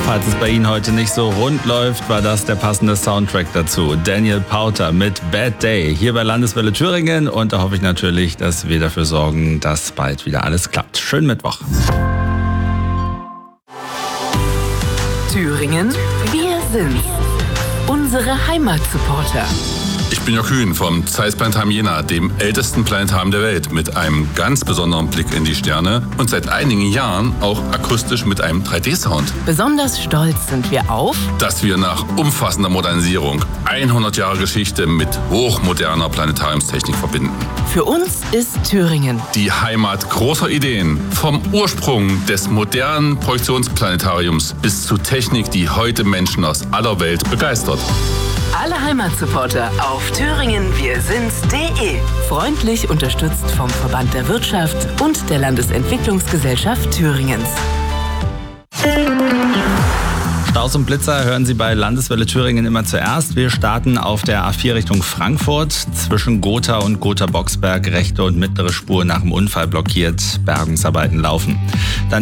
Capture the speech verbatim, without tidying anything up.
Falls es bei Ihnen heute nicht so rund läuft, war das der passende Soundtrack dazu. Daniel Powter mit Bad Day hier bei Landeswelle Thüringen. Und da hoffe ich natürlich, dass wir dafür sorgen, dass bald wieder alles klappt. Schönen Mittwoch. Thüringen, wir sind's. Unsere Heimatsupporter. Ich bin Jörg Hühn vom Zeiss Planetarium Jena, dem ältesten Planetarium der Welt, mit einem ganz besonderen Blick in die Sterne und seit einigen Jahren auch akustisch mit einem drei D-Sound. Besonders stolz sind wir auf, dass wir nach umfassender Modernisierung hundert Jahre Geschichte mit hochmoderner Planetariumstechnik verbinden. Für uns ist Thüringen die Heimat großer Ideen. Vom Ursprung des modernen Projektionsplanetariums bis zu Technik, die heute Menschen aus aller Welt begeistert. Alle Heimatsupporter auf thüringen wir sind's punkt de. Freundlich unterstützt vom Verband der Wirtschaft und der Landesentwicklungsgesellschaft Thüringens. Staus und Blitzer hören Sie bei Landeswelle Thüringen immer zuerst. Wir starten auf der A vier Richtung Frankfurt. Zwischen Gotha und Gotha-Boxberg rechte und mittlere Spur nach dem Unfall blockiert. Bergungsarbeiten laufen. Dann